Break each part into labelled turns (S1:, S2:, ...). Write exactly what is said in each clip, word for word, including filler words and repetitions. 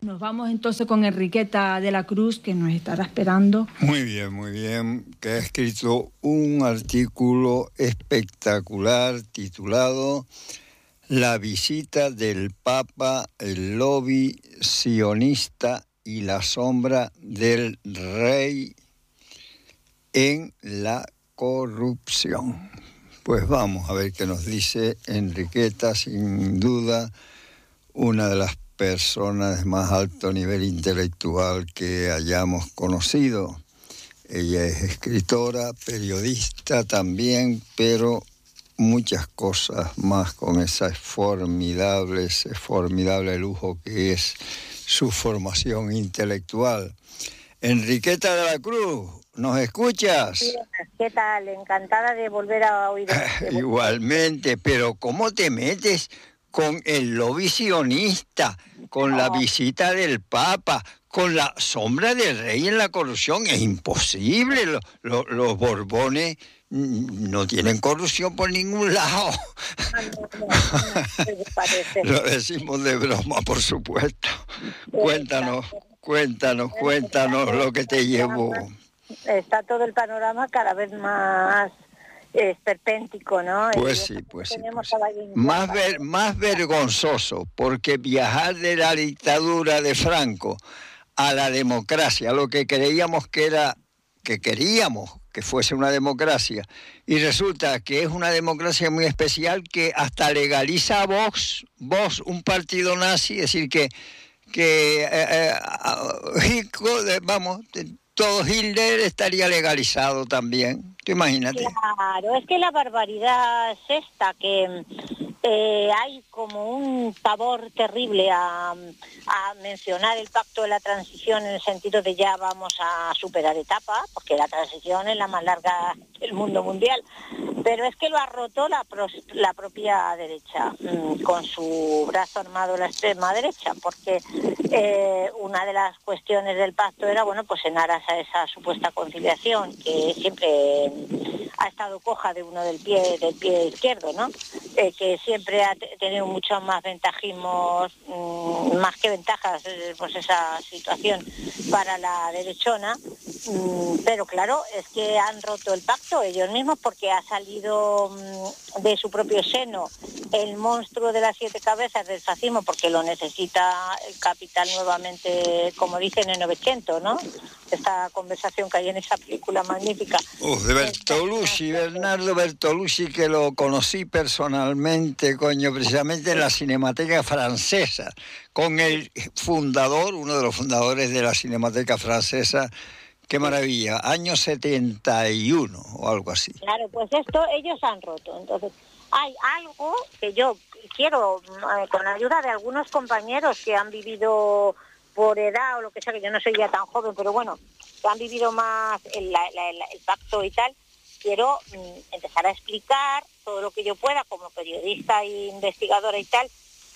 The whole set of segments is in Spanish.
S1: Nos vamos entonces con Enriqueta de la Cruz, que nos estará esperando.
S2: Muy bien, muy bien, que ha escrito un artículo espectacular titulado La visita del Papa, el lobby sionista y la sombra del rey en la corrupción. Pues vamos a ver qué nos dice Enriqueta, sin duda una de las personas de más alto nivel intelectual que hayamos conocido. Ella es escritora, periodista también, pero muchas cosas más con esa formidable, ese formidable lujo que es su formación intelectual. Enriqueta de la Cruz, ¿nos escuchas?
S3: Sí, ¿qué tal? Encantada de volver a oír.
S2: Igualmente, pero ¿cómo te metes con el lobby sionista, con no. la visita del Papa, con la sombra del rey en la corrupción? Es imposible. Los, los, los Borbones no tienen corrupción por ningún lado. No, no, no, no, Lo decimos de broma, por supuesto. Cuéntanos, cuéntanos, cuéntanos lo que te llevó.
S3: Está todo el panorama cada vez más esperpéntico, ¿no?
S2: Pues sí, pues sí. Pues sí. Más, ver, más vergonzoso, porque viajar de la dictadura de Franco a la democracia, lo que creíamos que era, que queríamos que fuese una democracia, y resulta que es una democracia muy especial que hasta legaliza a Vox, Vox, un partido nazi, es decir, que, que eh, eh, vamos, todo Hitler estaría legalizado también. Tú imagínate.
S3: Claro, es que la barbaridad es esta, que eh, hay como un pavor terrible a, a mencionar el pacto de la transición en el sentido de ya vamos a superar etapa, porque la transición es la más larga del mundo mundial, pero es que lo ha roto la, la propia derecha, con su brazo armado la extrema derecha, porque eh, una de las cuestiones del pacto era, bueno, pues en aras a esa supuesta conciliación, que siempre ha estado coja de uno del pie del pie izquierdo, ¿no? Eh, que siempre ha t- tenido muchos más ventajismos, mmm, más que ventajas, eh, pues esa situación para la derechona, mmm, pero claro, es que han roto el pacto ellos mismos, porque ha salido mmm, de su propio seno el monstruo de las siete cabezas del fascismo, porque lo necesita el capital nuevamente, como dicen en Novecento, ¿no? Esta conversación que hay en esa película magnífica.
S2: Uh, de Bertolucci, Bernardo Bertolucci, que lo conocí personalmente, coño, precisamente en la Cinemateca Francesa, con el fundador, uno de los fundadores de la Cinemateca Francesa. Qué maravilla, año setenta y uno o algo así.
S3: Claro, pues esto ellos han roto. Entonces, hay algo que yo quiero, eh, con la ayuda de algunos compañeros que han vivido por edad o lo que sea, que yo no soy ya tan joven, pero bueno, que han vivido más el, la, la, el pacto y tal, quiero mm, empezar a explicar todo lo que yo pueda como periodista e investigadora y tal,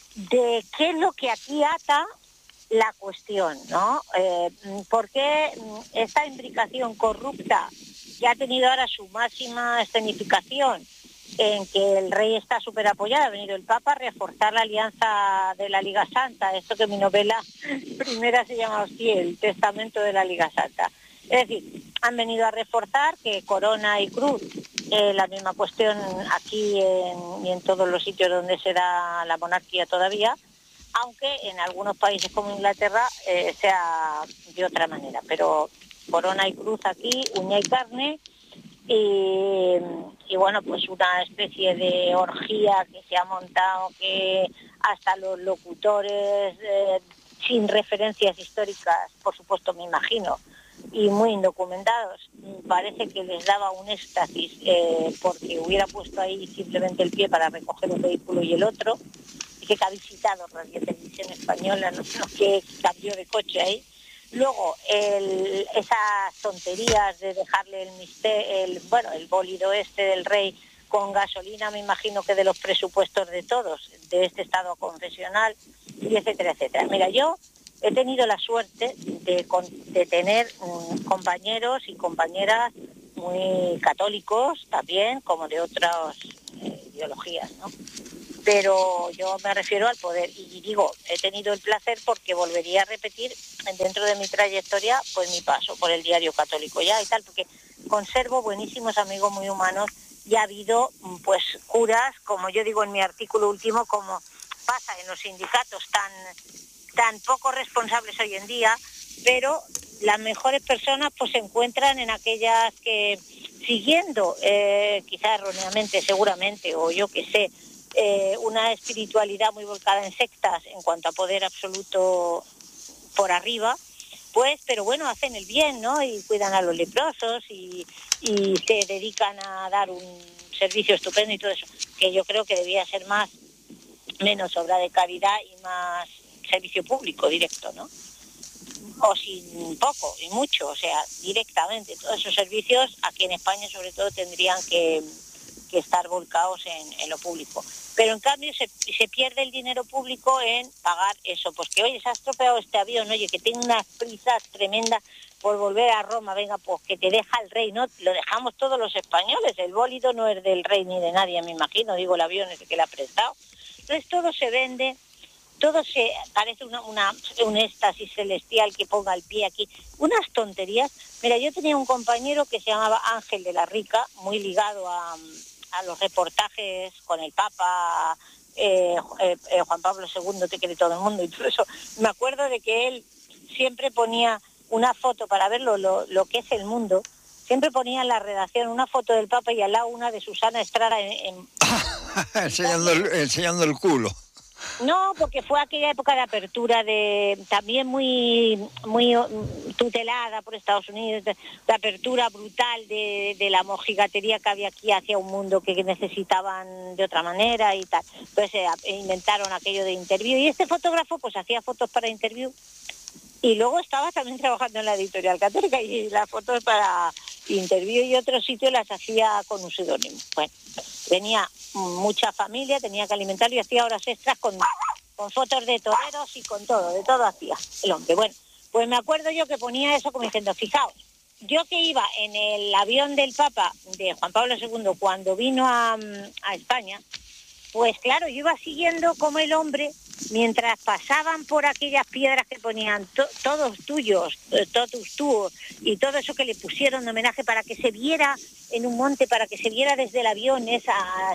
S3: de qué es lo que aquí ata la cuestión, ¿no? Eh, porque esta imbricación corrupta que ha tenido ahora su máxima escenificación en que el rey está súper apoyado, ha venido el Papa a reforzar la alianza de la Liga Santa, esto que mi novela primera se llama así, el testamento de la Liga Santa. Es decir, han venido a reforzar que corona y cruz, eh, la misma cuestión aquí en, y en todos los sitios donde se da la monarquía todavía, aunque en algunos países como Inglaterra eh, sea de otra manera, pero corona y cruz aquí, uña y carne, y, y bueno, pues una especie de orgía que se ha montado, que hasta los locutores eh, sin referencias históricas, por supuesto me imagino, y muy indocumentados, parece que les daba un éxtasis eh, porque hubiera puesto ahí simplemente el pie para recoger un vehículo y el otro, y que ha visitado Radio Televisión Española, no sé qué cambió de coche ahí. Luego, el, esas tonterías de dejarle el, mister, el, bueno, el bólido este del rey con gasolina, me imagino que de los presupuestos de todos, de este estado confesional, y etcétera, etcétera. Mira, yo he tenido la suerte de, de tener um, compañeros y compañeras muy católicos también, como de otras eh, ideologías, ¿no? pero yo me refiero al poder, y digo, he tenido el placer porque volvería a repetir dentro de mi trayectoria pues mi paso por el Diario Católico ya y tal, porque conservo buenísimos amigos muy humanos y ha habido pues curas, como yo digo en mi artículo último, como pasa en los sindicatos tan, tan poco responsables hoy en día, pero las mejores personas pues se encuentran en aquellas que siguiendo, eh, quizás erróneamente, seguramente, o yo qué sé, eh, una espiritualidad muy volcada en sectas en cuanto a poder absoluto por arriba, pues, pero bueno, hacen el bien, ¿no? Y cuidan a los leprosos y, y se dedican a dar un servicio estupendo y todo eso, que yo creo que debía ser más, menos obra de caridad y más servicio público directo, ¿no? O sin poco y mucho, o sea, directamente. Todos esos servicios aquí en España sobre todo tendrían que, que estar volcados en, en lo público. Pero en cambio se, se pierde el dinero público en pagar eso. Pues que, oye, se ha estropeado este avión, oye, que tengo unas prisas tremendas por volver a Roma, venga, pues que te deja el rey, ¿no? Lo dejamos todos los españoles, el bólido no es del rey ni de nadie, me imagino, digo, el avión es el que le ha prestado. Entonces todo se vende. Todo se parece una, una, un éxtasis celestial que ponga el pie aquí. Unas tonterías. Mira, yo tenía un compañero que se llamaba Ángel de la Rica, muy ligado a, a los reportajes con el Papa, eh, eh, eh, Juan Pablo segundo, te quiere todo el mundo y todo eso. Me acuerdo de que él siempre ponía una foto para ver lo, lo, lo que es el mundo. Siempre ponía en la redacción una foto del Papa y al lado una de Susana Estrada en... en...
S2: enseñando, el, enseñando el culo.
S3: No, porque fue aquella época de apertura, de también muy muy tutelada por Estados Unidos, de, de apertura brutal de, de la mojigatería que había aquí hacia un mundo que necesitaban de otra manera y tal. Entonces eh, inventaron aquello de Interview y este fotógrafo pues hacía fotos para Interview y luego estaba también trabajando en la Editorial Católica y las fotos para Interview y otros sitios las hacía con un seudónimo. Bueno, tenía mucha familia, tenía que alimentar y hacía horas extras con, con fotos de toreros y con todo, de todo hacía el hombre. Bueno, pues me acuerdo yo que ponía eso como diciendo, fijaos, yo que iba en el avión del Papa de Juan Pablo segundo cuando vino a, a España, pues claro, yo iba siguiendo como el hombre, mientras pasaban por aquellas piedras que ponían to, todos tuyos, todos tú, y todo eso que le pusieron de homenaje para que se viera en un monte, para que se viera desde el avión esa,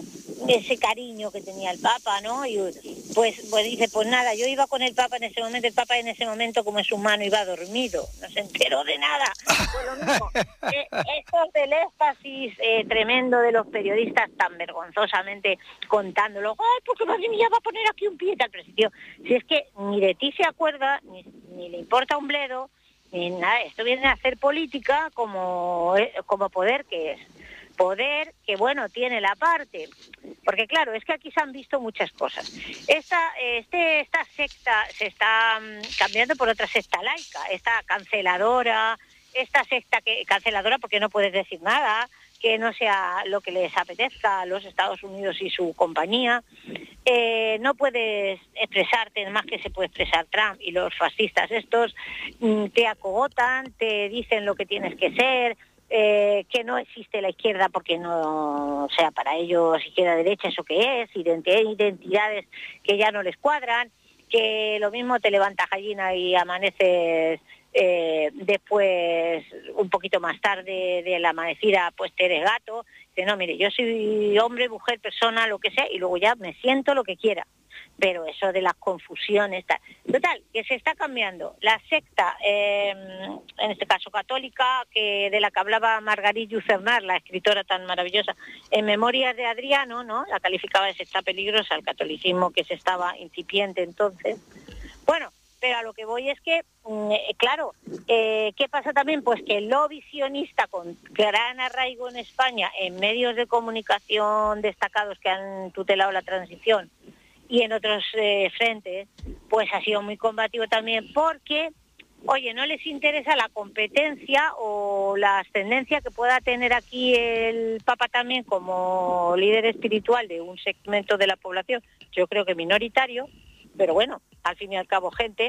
S3: ese cariño que tenía el Papa, ¿no? Y pues, pues dice, pues nada, yo iba con el Papa en ese momento, el Papa en ese momento como en su mano iba dormido, no se enteró de nada. Pues lo mismo, eh, esto del éxtasis eh, tremendo de los periodistas tan vergonzosamente contándolo, ay, porque madre mía va a poner aquí un pie tal, pero tío, si es que ni de ti se acuerda, ni, ni le importa un bledo, ni nada, esto viene a hacer política como, como poder que es. Poder que, bueno, tiene la parte, porque claro, es que aquí se han visto muchas cosas. Esta, este, esta secta se está um, cambiando por otra secta laica, esta canceladora, esta secta que canceladora porque no puedes decir nada, que no sea lo que les apetezca a los Estados Unidos y su compañía. Eh, no puedes expresarte más que se puede expresar Trump y los fascistas estos, mm, te acogotan, te dicen lo que tienes que ser, eh, que no existe la izquierda porque no, o sea, para ellos izquierda-derecha eso que es, identidades que ya no les cuadran, que lo mismo te levantas gallina y amaneces eh, después, un poquito más tarde de la amanecida, pues te eres gato. Dice, no, mire, yo soy hombre, mujer, persona, lo que sea, y luego ya me siento lo que quiera. Pero eso de las confusiones, tal. Total, que se está cambiando. La secta, eh, en este caso católica, que de la que hablaba Margarit Yourcenar, la escritora tan maravillosa, en Memorias de Adriano, ¿no? La calificaba de secta peligrosa, el catolicismo que se estaba incipiente entonces. Bueno, pero a lo que voy es que, eh, claro, eh, ¿qué pasa también? Pues que el lobby sionista con gran arraigo en España, en medios de comunicación destacados que han tutelado la transición y en otros eh, frentes, pues ha sido muy combativo también porque, oye, no les interesa la competencia o la ascendencia que pueda tener aquí el Papa también como líder espiritual de un segmento de la población, yo creo que minoritario, pero bueno, al fin y al cabo gente,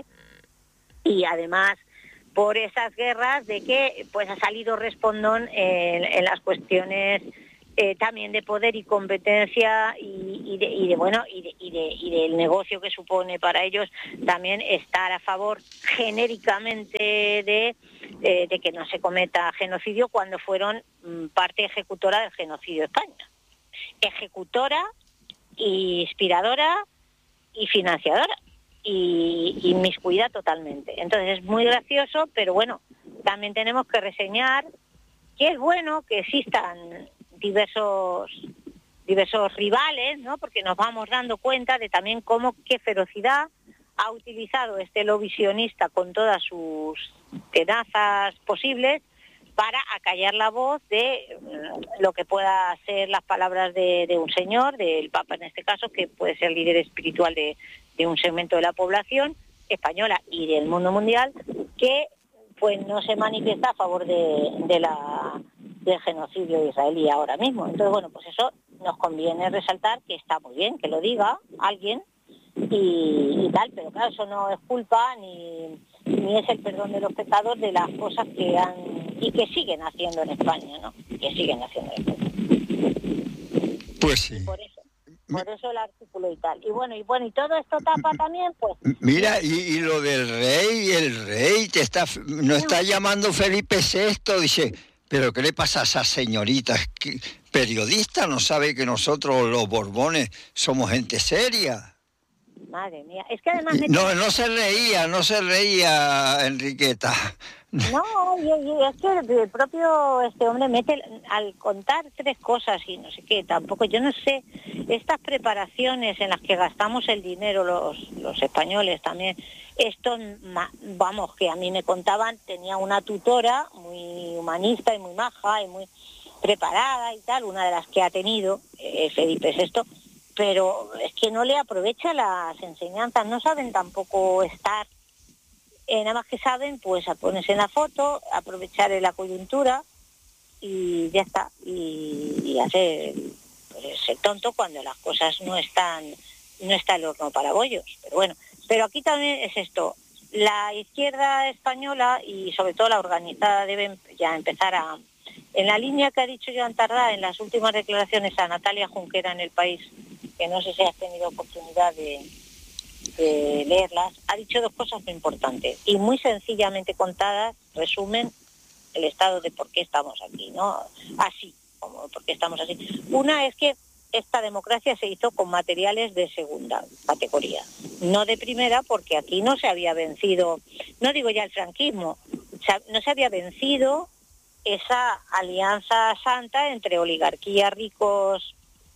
S3: y además por esas guerras de que pues ha salido respondón en, en las cuestiones eh, también de poder y competencia y, y, de, y de bueno y, de, y, de, y del negocio que supone para ellos también estar a favor genéricamente de, de, de que no se cometa genocidio cuando fueron mm, parte ejecutora del genocidio de España. Ejecutora, inspiradora y financiadora y, y inmiscuida totalmente. Entonces es muy gracioso, pero bueno, también tenemos que reseñar que es bueno que existan diversos diversos rivales, ¿no? Porque nos vamos dando cuenta de también cómo, qué ferocidad ha utilizado este lobisionista con todas sus tenazas posibles para acallar la voz de lo que pueda ser las palabras de, de un señor, del Papa en este caso, que puede ser líder espiritual de, de un segmento de la población española y del mundo mundial, que pues no se manifiesta a favor de, de la, del genocidio israelí ahora mismo. Entonces, bueno, pues eso nos conviene resaltar que está muy bien, que lo diga alguien y, y tal, pero claro, eso no es culpa ni, ni es el perdón de los pecados de las cosas que han y que siguen haciendo en España, ¿no? Que siguen haciendo en España.
S2: Pues sí.
S3: Por eso. Por eso el artículo y tal. Y bueno, y bueno, y todo esto tapa también, pues...
S2: Mira, y, y lo del rey, el rey te está, nos está llamando Felipe sexto, dice, pero ¿qué le pasa a esas señoritas? ¿Qué, periodista no sabe que nosotros los Borbones somos gente seria?
S3: Madre mía, es que además... Me...
S2: No, no se reía, no se reía Enriqueta.
S3: No, y, y es que el propio este hombre mete, al contar tres cosas y no sé qué, tampoco, yo no sé, estas preparaciones en las que gastamos el dinero los, los españoles también, esto, vamos, que a mí me contaban, tenía una tutora muy humanista y muy maja y muy preparada y tal, una de las que ha tenido eh, Felipe sexto, pero es que no le aprovecha las enseñanzas, no saben tampoco estar. Eh, nada más que saben, pues a ponerse en la foto, aprovechar la coyuntura y ya está. Y, y hacer pues, ser tonto cuando las cosas no están, no está el horno para bollos. Pero bueno, pero aquí también es esto. La izquierda española y sobre todo la organizada deben ya empezar a... En la línea que ha dicho Joan Tardá en las últimas declaraciones a Natalia Junquera en El País, que no sé si has tenido oportunidad de... de leerlas, ha dicho dos cosas muy importantes y muy sencillamente contadas resumen el estado de por qué estamos aquí, ¿no? Así, como por qué estamos así. Una es que esta democracia se hizo con materiales de segunda categoría, no de primera, porque aquí no se había vencido, no digo ya el franquismo, no se había vencido esa alianza santa entre oligarquía, ricos,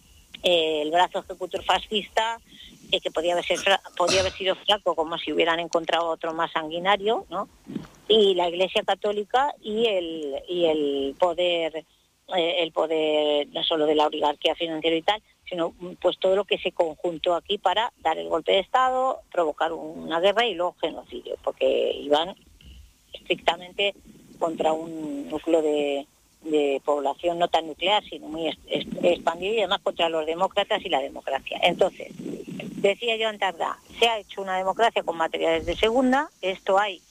S3: eh, el brazo ejecutor fascista, Eh, que podía haber, ser, podía haber sido flaco como si hubieran encontrado otro más sanguinario, ¿no? Y la Iglesia Católica y el y el poder eh, el poder no solo de la oligarquía financiera y tal, sino pues todo lo que se conjuntó aquí para dar el golpe de Estado, provocar una guerra y luego genocidio, porque iban estrictamente contra un núcleo de de población no tan nuclear, sino muy expandido, y además contra los demócratas y la democracia. Entonces, decía Joan Tardá, se ha hecho una democracia con materiales de segunda, esto hay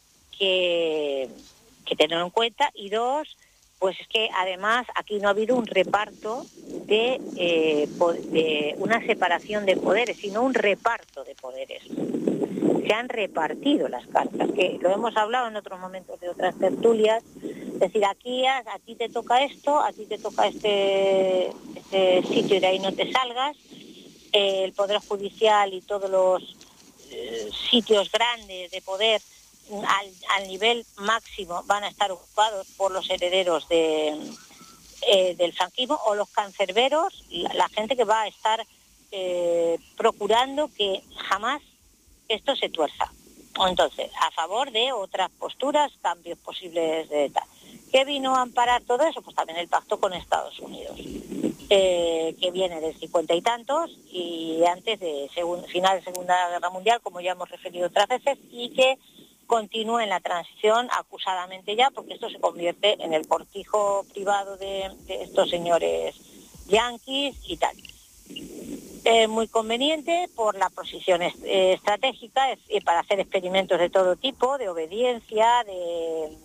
S3: que, que tenerlo en cuenta, y dos, pues es que además aquí no ha habido un reparto de, eh, de una separación de poderes, sino un reparto de poderes. Se han repartido las cartas, que lo hemos hablado en otros momentos de otras tertulias, es decir, aquí a, a ti te toca esto, a ti te toca este, este sitio y de ahí no te salgas, eh, el Poder Judicial y todos los eh, sitios grandes de poder al, al nivel máximo van a estar ocupados por los herederos de, eh, del franquismo o los cancerberos, la, la gente que va a estar eh, procurando que jamás esto se tuerza. Entonces, a favor de otras posturas, cambios posibles de tal. ¿Qué vino a amparar todo eso? Pues también el pacto con Estados Unidos, eh, que viene del cincuenta y tantos y antes de segun, final de Segunda Guerra Mundial, como ya hemos referido otras veces, y que continúe en la transición acusadamente ya, porque esto se convierte en el cortijo privado de, de estos señores yanquis y tal. Eh, muy conveniente por la posición est eh, estratégica eh, para hacer experimentos de todo tipo, de obediencia, de,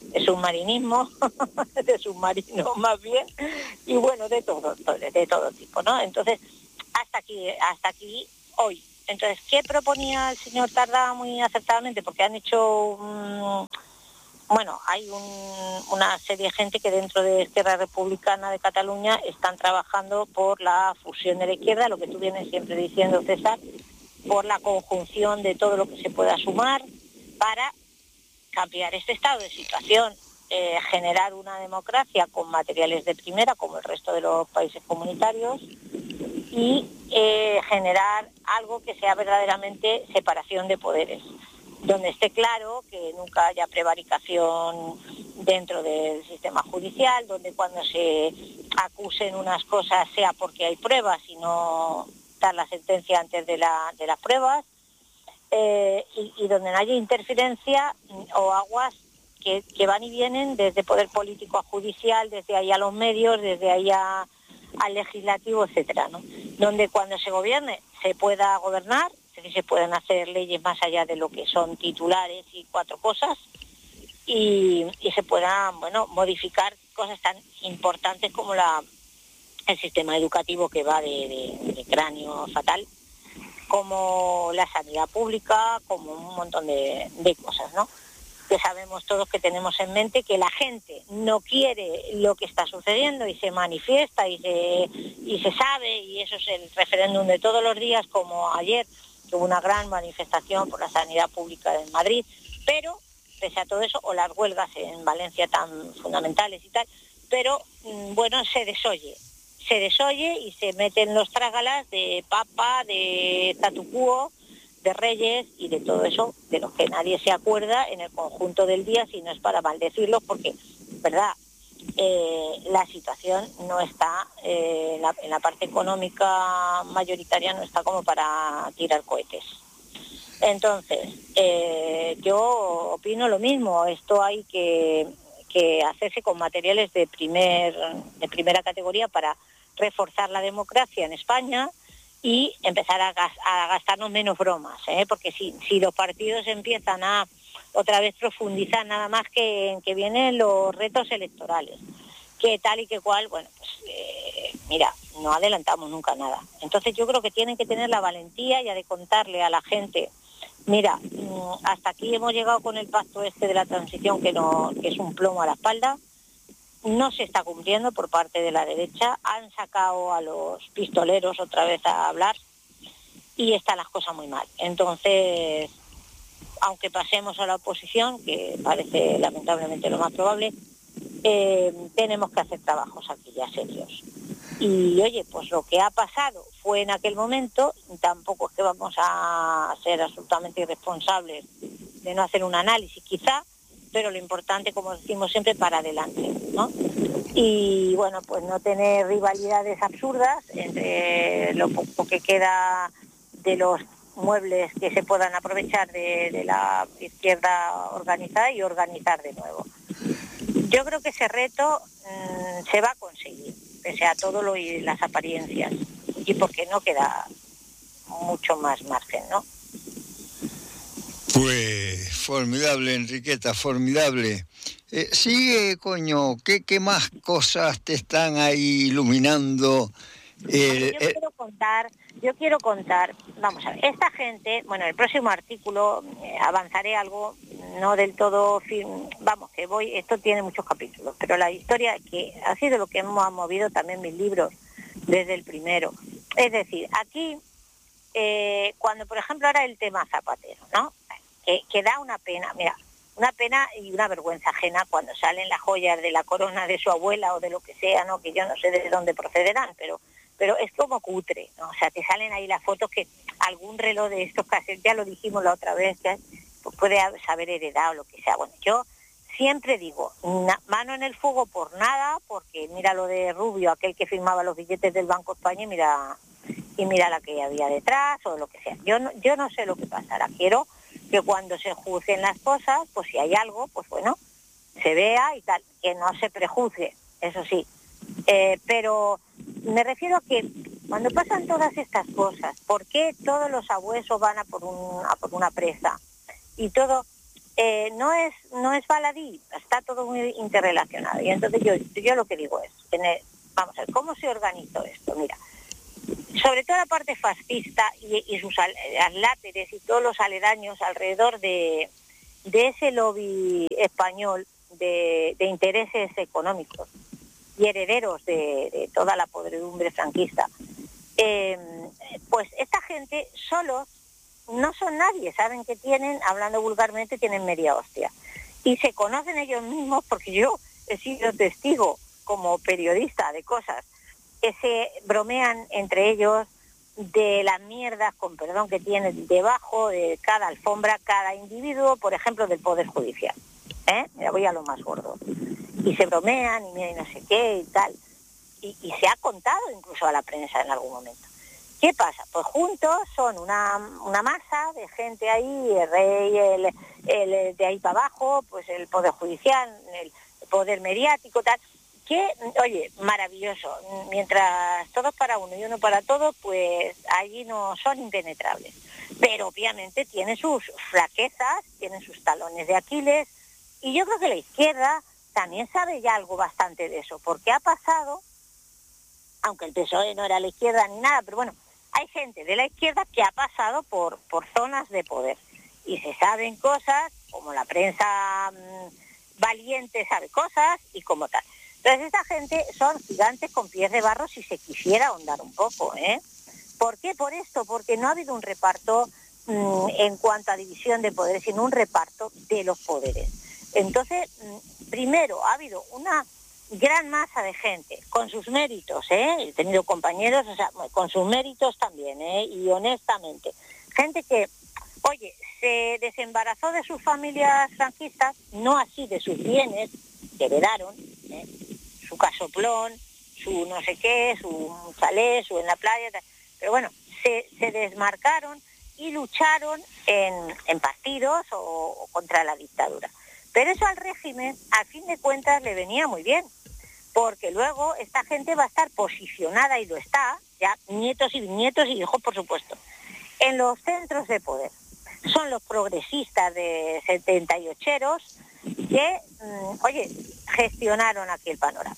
S3: de submarinismo, de submarino más bien, y bueno, de todo, de, de todo tipo, ¿no? Entonces, hasta aquí, hasta aquí hoy. Entonces, ¿qué proponía el señor Tardá muy acertadamente? Porque han hecho, um, bueno, hay un, una serie de gente que dentro de Esquerra Republicana de Cataluña están trabajando por la fusión de la izquierda, lo que tú vienes siempre diciendo, César, por la conjunción de todo lo que se pueda sumar para cambiar este estado de situación, eh, generar una democracia con materiales de primera, como el resto de los países comunitarios, y eh, generar algo que sea verdaderamente separación de poderes, donde esté claro que nunca haya prevaricación dentro del sistema judicial, donde cuando se acusen unas cosas sea porque hay pruebas y no dar la sentencia antes de, la, de las pruebas, eh, y, y donde no haya interferencia o aguas que, que van y vienen desde poder político a judicial, desde ahí a los medios, desde ahí a, al legislativo, etcétera, ¿no? Donde cuando se gobierne se pueda gobernar, que se pueden hacer leyes más allá de lo que son titulares y cuatro cosas, y, y se puedan, bueno, modificar cosas tan importantes como la el sistema educativo, que va de, de, de cráneo fatal, como la sanidad pública, como un montón de, de cosas, ¿no? Que sabemos todos que tenemos en mente que la gente no quiere lo que está sucediendo y se manifiesta y se, y se sabe, y eso es el referéndum de todos los días, como ayer, que hubo una gran manifestación por la sanidad pública en Madrid, pero pese a todo eso, o las huelgas en Valencia tan fundamentales y tal, pero bueno, se desoye, se desoye y se meten los trágalas de papa, de statu quo, de reyes y de todo eso, de los que nadie se acuerda en el conjunto del día, si no es para maldecirlos, porque, verdad, eh, la situación no está, eh, en, la, en la parte económica mayoritaria no está como para tirar cohetes. Entonces, eh, yo opino lo mismo, esto hay que, que hacerse con materiales de, primer, de primera categoría para reforzar la democracia en España y empezar a, gas, a gastarnos menos bromas, ¿eh? Porque si, si los partidos empiezan a otra vez profundizar nada más que en que vienen los retos electorales, que tal y que cual, bueno, pues eh, mira, no adelantamos nunca nada. Entonces yo creo que tienen que tener la valentía ya de contarle a la gente, mira, hasta aquí hemos llegado con el pacto este de la transición, que, no, que es un plomo a la espalda, no se está cumpliendo por parte de la derecha, han sacado a los pistoleros otra vez a hablar y están las cosas muy mal. Entonces, aunque pasemos a la oposición, que parece lamentablemente lo más probable, eh, tenemos que hacer trabajos aquí ya serios. Y oye, pues lo que ha pasado fue en aquel momento, tampoco es que vamos a ser absolutamente irresponsables de no hacer un análisis quizá, pero lo importante, como decimos siempre, para adelante, ¿no? Y bueno, pues no tener rivalidades absurdas entre lo poco que queda de los muebles que se puedan aprovechar de, de la izquierda organizada y organizar de nuevo. Yo creo que ese reto mmm, se va a conseguir, pese a todo lo y las apariencias, y porque no queda mucho más margen, ¿no?
S2: Pues formidable, Enriqueta, formidable. Eh, sigue, coño, ¿qué, ¿qué más cosas te están ahí iluminando?
S3: Eh, yo eh... quiero contar, yo quiero contar, vamos a ver, esta gente, bueno, el próximo artículo eh, avanzaré algo, no del todo, fin, vamos, que voy, esto tiene muchos capítulos, pero la historia que ha sido lo que hemos movido también mis libros desde el primero. Es decir, aquí, eh, cuando por ejemplo ahora el tema Zapatero, ¿no? Que, que da una pena, mira, una pena y una vergüenza ajena cuando salen las joyas de la corona de su abuela o de lo que sea, ¿no? Que yo no sé de dónde procederán, pero pero es como cutre, ¿no? O sea, te salen ahí las fotos que algún reloj de estos cassettes, ya lo dijimos la otra vez, que pues puede haber heredado lo que sea. Bueno, yo siempre digo, na, mano en el fuego por nada, porque mira lo de Rubio, aquel que firmaba los billetes del Banco España, y mira, y mira la que había detrás, o lo que sea. Yo no, yo no sé lo que pasará, quiero que cuando se juzguen las cosas, pues si hay algo, pues bueno, se vea y tal, que no se prejuzgue, eso sí. Eh, pero me refiero a que cuando pasan todas estas cosas, ¿por qué todos los abuesos van a por, un, a por una presa? Y todo, eh, no es no es baladí, está todo muy interrelacionado. Y entonces yo, yo lo que digo es, tener, vamos a ver, ¿cómo se organizó esto? Mira, sobre todo la parte fascista y, y sus láteres y todos los aledaños alrededor de, de ese lobby español de, de intereses económicos y herederos de, de toda la podredumbre franquista, eh, pues esta gente solos no son nadie, saben que tienen, hablando vulgarmente, tienen media hostia. Y se conocen ellos mismos, porque yo he sido testigo como periodista de cosas que se bromean entre ellos de las mierdas, con perdón, que tienen debajo de cada alfombra, cada individuo, por ejemplo, del Poder Judicial. ¿Eh? Mira, voy a lo más gordo. Y se bromean y mira y no sé qué y tal. Y, y se ha contado incluso a la prensa en algún momento. ¿Qué pasa? Pues juntos son una, una masa de gente ahí, el rey, el, el de ahí para abajo, pues el Poder Judicial, el Poder Mediático, tal, que, oye, maravilloso. Mientras todos para uno y uno para todos, pues allí no son impenetrables. Pero obviamente tienen sus flaquezas, tienen sus talones de Aquiles, y yo creo que la izquierda también sabe ya algo bastante de eso, porque ha pasado, aunque el P S O E no era la izquierda ni nada, pero bueno, hay gente de la izquierda que ha pasado por, por zonas de poder y se saben cosas, como la prensa mmm, valiente sabe cosas y como tal. Entonces esta gente son gigantes con pies de barro si se quisiera ahondar un poco, ¿eh? ¿Por qué por esto? Porque no ha habido un reparto mmm, en cuanto a división de poderes, sino un reparto de los poderes. Entonces, mmm, primero ha habido una gran masa de gente, con sus méritos, ¿eh? He tenido compañeros, o sea, con sus méritos también, ¿eh? Y honestamente, gente que, oye, se desembarazó de sus familias franquistas, no así de sus bienes, que heredaron, ¿eh? Su casoplón, su no sé qué, su chalet, su en la playa, tal. Pero bueno, se, se desmarcaron y lucharon en, en partidos o, o contra la dictadura. Pero eso al régimen, a fin de cuentas, le venía muy bien, porque luego esta gente va a estar posicionada, y lo está, ya nietos y bisnietos y hijos, por supuesto, en los centros de poder. Son los progresistas de setenta y ocheros que, mmm, oye, gestionaron aquí el panorama.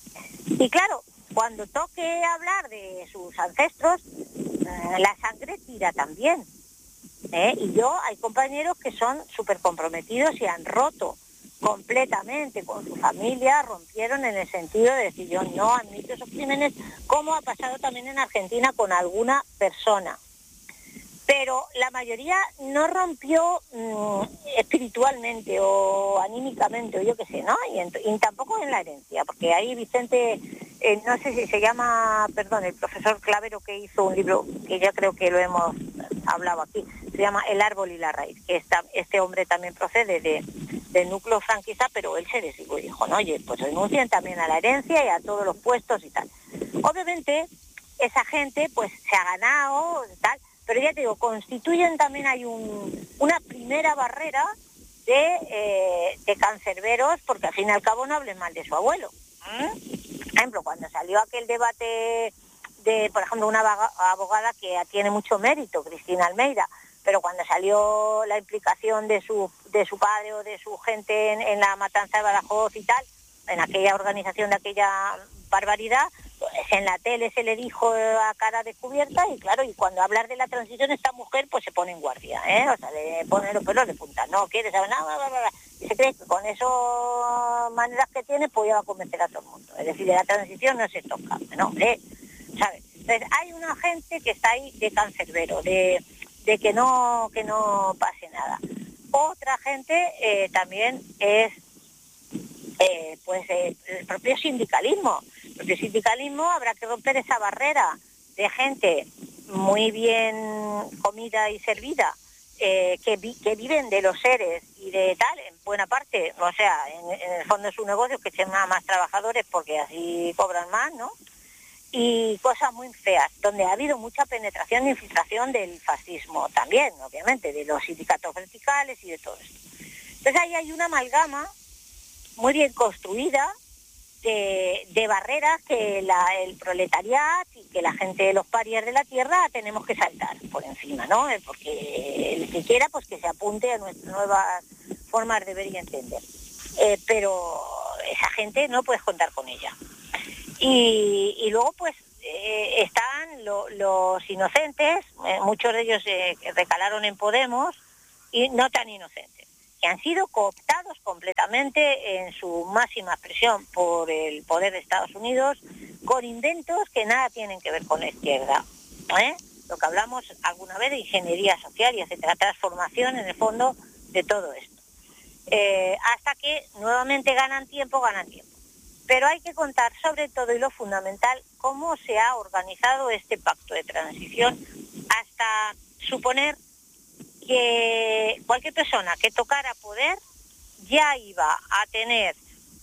S3: Y claro, cuando toque hablar de sus ancestros, eh, la sangre tira también. ¿Eh? Y yo, hay compañeros que son súper comprometidos y han roto completamente con su familia, rompieron en el sentido de decir yo no admito esos crímenes, como ha pasado también en Argentina con alguna persona. Pero la mayoría no rompió mmm, espiritualmente o anímicamente o yo qué sé, ¿no? Y, en, y tampoco en la herencia, porque ahí Vicente, eh, no sé si se llama, perdón, el profesor Clavero, que hizo un libro que ya creo que lo hemos hablado aquí, se llama El árbol y la raíz, que esta, este hombre también procede de, del núcleo franquista, pero él se desligó y dijo, no, oye, pues renuncien también a la herencia y a todos los puestos y tal. Obviamente, esa gente pues se ha ganado, tal, pero ya te digo, constituyen también, hay un, una primera barrera de, eh, de cancerberos, porque al fin y al cabo no hablen mal de su abuelo. ¿Mm? Por ejemplo, cuando salió aquel debate de, por ejemplo, una abogada que tiene mucho mérito, Cristina Almeida, pero cuando salió la implicación de su, de su padre o de su gente en, en la matanza de Badajoz y tal, en aquella organización de aquella barbaridad, pues en la tele se le dijo a cara descubierta y claro, y cuando hablar de la transición esta mujer pues se pone en guardia, ¿eh? O sea, le pone los pelos de punta, no quiere saber nada, bla, bla, bla, y se cree que con esas maneras que tiene pues ya va a convencer a todo el mundo. Es decir, de la transición no se toca, no, hombre, ¿sabes? Entonces hay una gente que está ahí de cancerbero, de, de que no que no pase nada. Otra gente eh, también es Eh, pues eh, el propio sindicalismo. El propio sindicalismo habrá que romper esa barrera de gente muy bien comida y servida, eh, que, vi, que viven de los seres y de tal, en buena parte, o sea, en, en el fondo es un negocio que se llama más trabajadores porque así cobran más, ¿no? Y cosas muy feas, donde ha habido mucha penetración e infiltración del fascismo también, obviamente, de los sindicatos verticales y de todo esto. Entonces ahí hay una amalgama muy bien construida de, de barreras que la, el proletariado y que la gente de los parias de la tierra tenemos que saltar por encima, ¿no? Porque el que quiera pues que se apunte a nuestras nuevas formas de ver y entender. Eh, pero esa gente no puedes contar con ella. Y, y luego pues eh, están lo, los inocentes, eh, muchos de ellos eh, recalaron en Podemos, y no tan inocentes, que han sido cooptados completamente en su máxima expresión por el poder de Estados Unidos, con inventos que nada tienen que ver con la izquierda, ¿eh? Lo que hablamos alguna vez de ingeniería social y etcétera, transformación en el fondo de todo esto. Eh, hasta que nuevamente ganan tiempo, ganan tiempo. Pero hay que contar sobre todo y lo fundamental cómo se ha organizado este pacto de transición hasta suponer que cualquier persona que tocara poder ya iba a tener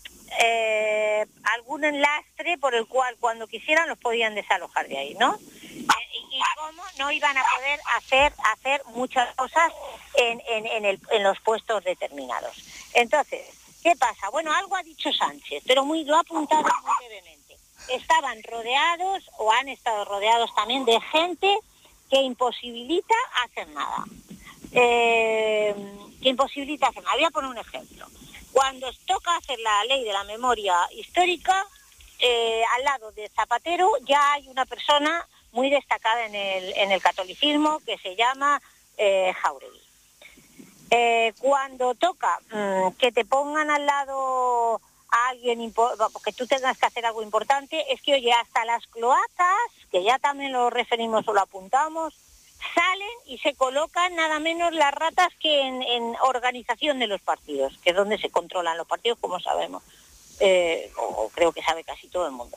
S3: eh, algún enlastre por el cual cuando quisieran los podían desalojar de ahí, ¿no? Y cómo no iban a poder hacer hacer muchas cosas en, en, en, el, en los puestos determinados. Entonces, ¿qué pasa? Bueno, algo ha dicho Sánchez, pero muy lo ha apuntado muy brevemente. Estaban rodeados, o han estado rodeados también, de gente que imposibilita hacer nada. Eh, que imposibilita hacer nada. Voy a poner un ejemplo. Cuando toca hacer la ley de la memoria histórica, eh, al lado de Zapatero ya hay una persona muy destacada en el, en el catolicismo, que se llama eh, Jáuregui. Eh, cuando toca mmm, que te pongan al lado a alguien, que tú tengas que hacer algo importante, es que, oye, hasta las cloacas, que ya también lo referimos o lo apuntamos, salen y se colocan nada menos las ratas que en, en organización de los partidos, que es donde se controlan los partidos, como sabemos, eh, o creo que sabe casi todo el mundo.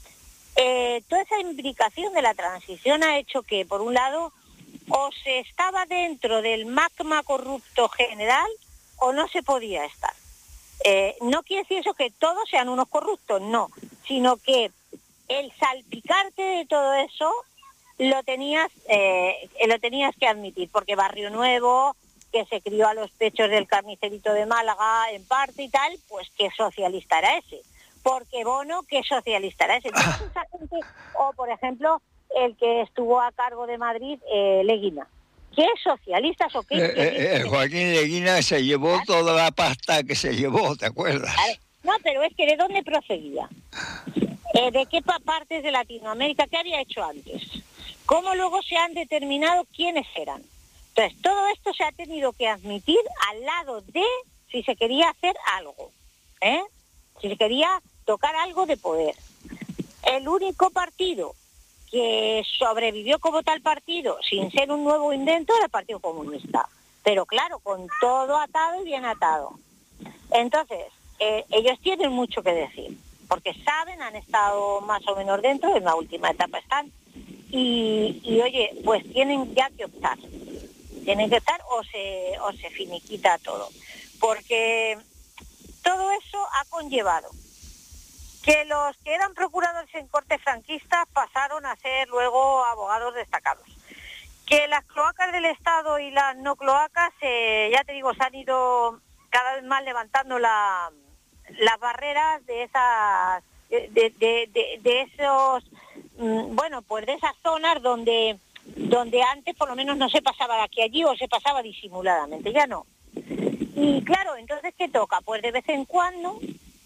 S3: Eh, toda esa imbricación de la transición ha hecho que, por un lado, o se estaba dentro del magma corrupto general o no se podía estar. Eh, no quiere decir eso que todos sean unos corruptos, no, sino que el salpicarte de todo eso lo tenías, eh, lo tenías que admitir, porque Barrio Nuevo, que se crió a los pechos del carnicerito de Málaga en parte y tal, pues qué socialista era ese. Porque Bono, que socialista era ese. Entonces, esa gente, o por ejemplo, el que estuvo a cargo de Madrid, eh, Leguina. ¿Qué socialistas o qué?
S2: Eh, eh, eh, Joaquín Leguina se llevó ¿Ah? toda la pasta que se llevó, ¿te acuerdas?
S3: Claro. No, pero es que ¿de dónde procedía? Eh, ¿De qué partes de Latinoamérica? ¿Qué había hecho antes? ¿Cómo luego se han determinado quiénes eran? Entonces, todo esto se ha tenido que admitir al lado de si se quería hacer algo, ¿eh? Si se quería tocar algo de poder. El único partido que sobrevivió como tal partido, sin ser un nuevo invento, era el Partido Comunista. Pero claro, con todo atado y bien atado. Entonces, eh, ellos tienen mucho que decir, porque saben, han estado más o menos dentro, en la última etapa están, y, y oye, pues tienen ya que optar. Tienen que optar o se, o se finiquita todo. Porque todo eso ha conllevado que los que eran procuradores en cortes franquistas pasaron a ser luego abogados destacados. Que las cloacas del Estado y las no cloacas, eh, ya te digo, se han ido cada vez más levantando la, las barreras de esas, de, de, de, de esos, mmm, bueno, pues de esas zonas donde, donde antes por lo menos no se pasaba de aquí a allí o se pasaba disimuladamente, ya no. Y claro, entonces, ¿qué toca? Pues de vez en cuando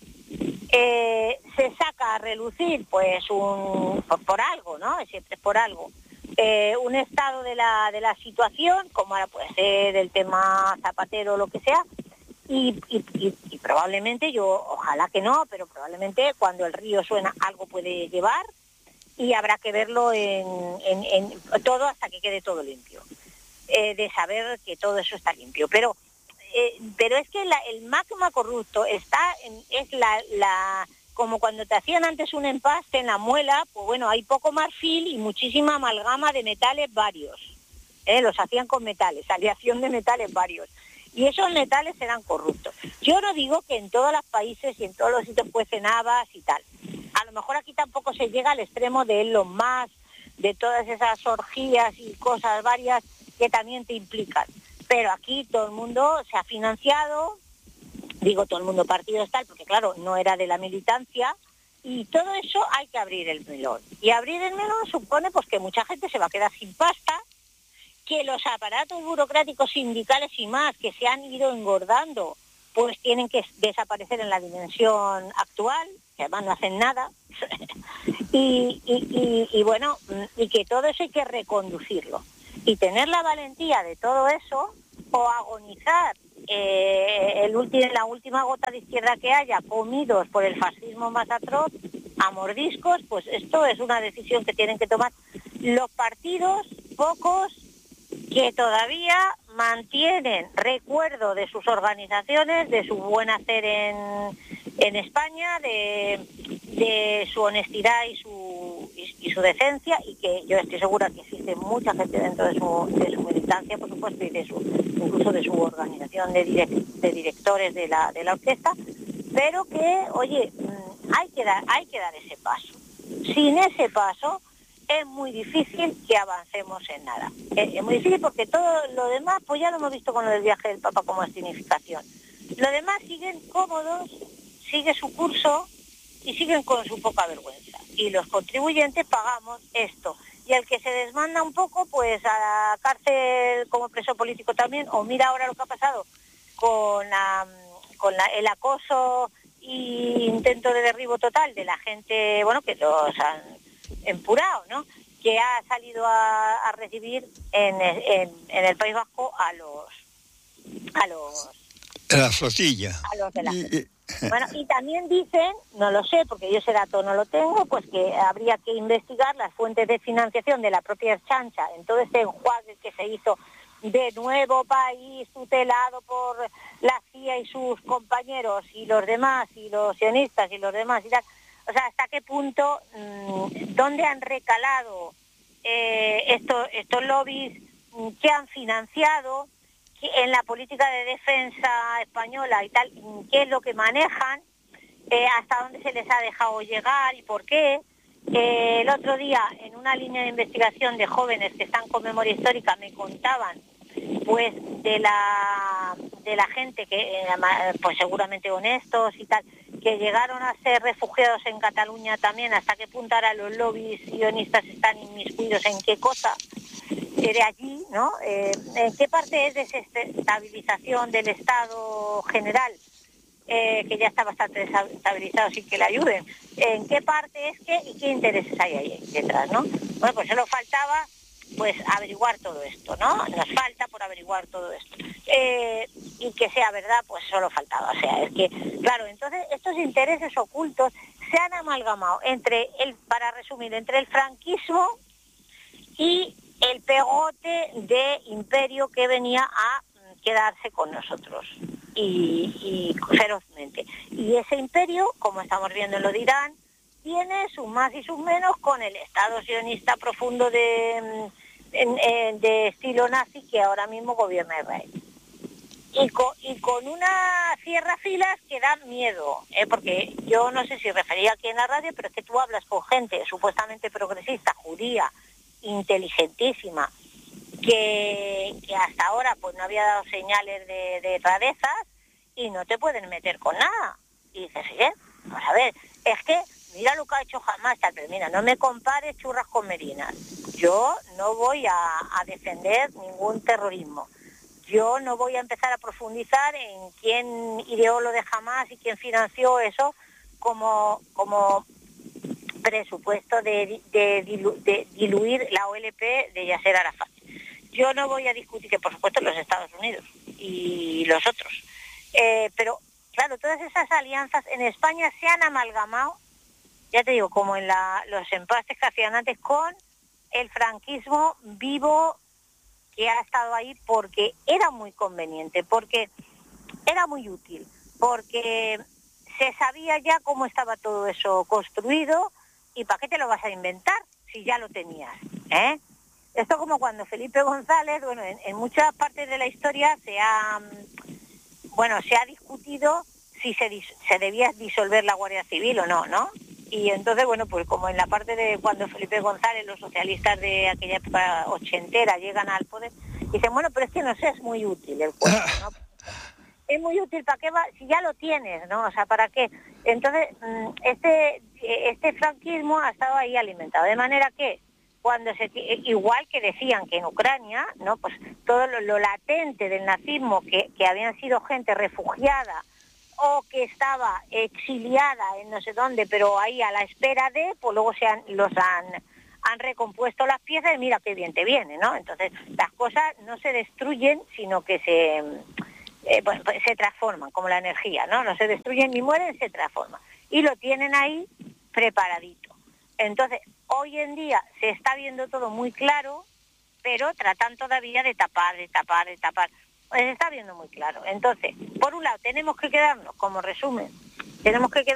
S3: eh, se saca a relucir, pues, un por, por algo, ¿no? Siempre es por algo. Eh, un estado de la, de la situación, como ahora puede ser el tema Zapatero o lo que sea, y, y, y, y probablemente, yo, ojalá que no, pero probablemente cuando el río suena algo puede llevar y habrá que verlo en, en, en todo hasta que quede todo limpio, eh, de saber que todo eso está limpio. Pero Eh, pero es que la, el magma corrupto está en, es la, la como cuando te hacían antes un empaste en la muela, pues bueno, hay poco marfil y muchísima amalgama de metales varios, ¿eh? Los hacían con metales, aleación de metales varios, y esos metales eran corruptos. Yo no digo que en todos los países y en todos los sitios cuecen habas y tal, a lo mejor aquí tampoco se llega al extremo de Elon Musk, de todas esas orgías y cosas varias que también te implican. Pero aquí todo el mundo se ha financiado, digo todo el mundo partidos tal, porque claro, no era de la militancia, y todo eso hay que abrir el melón. Y abrir el melón supone pues que mucha gente se va a quedar sin pasta que los aparatos burocráticos sindicales y más que se han ido engordando, pues tienen que desaparecer en la dimensión actual, que además no hacen nada, y, y, y, y bueno, y que todo eso hay que reconducirlo. Y tener la valentía de todo eso, o agonizar eh, el ulti- la última gota de izquierda que haya, comidos por el fascismo más atroz, a mordiscos, pues esto es una decisión que tienen que tomar los partidos, pocos, que todavía mantienen recuerdo de sus organizaciones, de su buen hacer en, en España, de, de su honestidad y su, y, y su decencia, y que yo estoy segura que existe mucha gente dentro de su, de su militancia, por supuesto, y de su, incluso de su organización de, direct, de directores de la, de la orquesta, pero que, oye, hay que dar, hay que dar ese paso. Sin ese paso es muy difícil que avancemos en nada. Es, es muy difícil porque todo lo demás, pues ya lo hemos visto con lo del viaje del Papa como significación. Lo demás siguen cómodos, sigue su curso y siguen con su poca vergüenza. Y los contribuyentes pagamos esto. Y el que se desmanda un poco, pues a la cárcel como preso político también, o mira ahora lo que ha pasado con, la, con la, el acoso e intento de derribo total de la gente, bueno, que los han empurado, ¿no? Que ha salido a, a recibir en, en, en el País Vasco a los a los
S2: la flotilla.
S3: A los de la y, bueno, y también dicen, no lo sé, porque yo ese dato no lo tengo, pues que habría que investigar las fuentes de financiación de la propia Ertzaintza en todo este enjuague que se hizo de nuevo país tutelado por la C I A y sus compañeros y los demás, y los sionistas y los demás y tal. O sea, hasta qué punto, mmm, dónde han recalado eh, estos, estos lobbies, mmm, que han financiado en la política de defensa española y tal, qué es lo que manejan, eh, hasta dónde se les ha dejado llegar y por qué. Eh, el otro día, en una línea de investigación de jóvenes que están con memoria histórica, me contaban pues de la de la gente que eh, pues seguramente honestos y tal, que llegaron a ser refugiados en Cataluña también, hasta qué punto ahora los lobbies sionistas están inmiscuidos en qué cosa de allí, ¿no? Eh, ¿En qué parte es desestabilización del Estado general, eh, que ya está bastante estabilizado sin que le ayuden? ¿En qué parte es que y qué intereses hay ahí detrás, ¿no? Bueno, pues solo faltaba pues averiguar todo esto, ¿no? Nos falta por averiguar todo esto. Eh, y que sea verdad, pues solo faltaba. O sea, es que, claro, entonces estos intereses ocultos se han amalgamado entre el, para resumir, entre el franquismo y el pegote de imperio que venía a quedarse con nosotros y, y ferozmente. Y ese imperio, como estamos viendo en lo de Irán, tiene sus más y sus menos con el Estado sionista profundo de, de, de estilo nazi que ahora mismo gobierna Israel. Y con, y con una cierra filas que da miedo, ¿eh? Porque yo no sé si refería aquí en la radio, pero es que tú hablas con gente supuestamente progresista, judía, inteligentísima, que, que hasta ahora pues no había dado señales de, de rarezas y no te pueden meter con nada. Y dices, oye, pues a ver, es que mira lo que ha hecho Hamás, tal, pero mira, no me compares churras con merinas. Yo no voy a, a defender ningún terrorismo. Yo no voy a empezar a profundizar en quién ideó lo de Hamás y quién financió eso como, como presupuesto de, de, dilu, de diluir la O L P de Yasser Arafat. Yo no voy a discutir que, por supuesto, los Estados Unidos y los otros. Eh, pero, claro, todas esas alianzas en España se han amalgamado, ya te digo, como en la, los empastes que hacían antes, con el franquismo vivo que ha estado ahí porque era muy conveniente, porque era muy útil, porque se sabía ya cómo estaba todo eso construido y para qué te lo vas a inventar si ya lo tenías, ¿eh? Esto como cuando Felipe González, bueno, en, en muchas partes de la historia se ha, bueno, se ha discutido si se, dis, se debía disolver la Guardia Civil o no, ¿no? Y entonces, bueno, pues como en la parte de cuando Felipe González, los socialistas de aquella época ochentera llegan al poder, dicen, bueno, pero es que no sé, es muy útil el cuerpo, ¿no? Es muy útil, ¿para qué va? Si ya lo tienes, ¿no? O sea, ¿para qué? Entonces, este, este franquismo ha estado ahí alimentado, de manera que cuando se, igual que decían que en Ucrania, ¿no? Pues todo lo, lo latente del nazismo, que, que habían sido gente refugiada o que estaba exiliada en no sé dónde, pero ahí a la espera de, pues luego se han, los han, han recompuesto las piezas y mira qué bien te viene, ¿no? Entonces las cosas no se destruyen, sino que se, eh, pues, pues, se transforman, como la energía, ¿no? No se destruyen ni mueren, se transforman. Y lo tienen ahí preparadito. Entonces, hoy en día se está viendo todo muy claro, pero tratan todavía de tapar, de tapar, de tapar. Pues se está viendo muy claro. Entonces, por un lado, tenemos que quedarnos, como resumen, tenemos que quedarnos